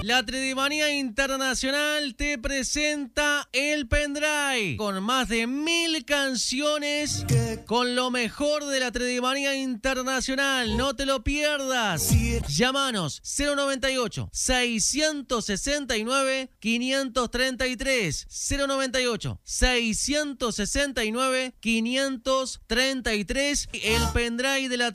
La Tredemanía Internacional te presenta el pendrive con más de 1000 canciones con lo mejor de la Tredemanía Internacional. No te lo pierdas. Llámanos 098 669 533 098 669 533. El pendrive de la